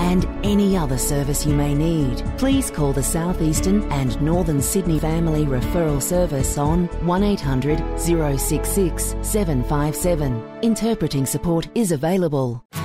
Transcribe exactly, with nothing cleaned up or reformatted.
and any other service you may need. Please call the South Eastern and Northern Sydney Family Referral Service on one eight hundred, zero six six, seven five seven. Interpreting support is available.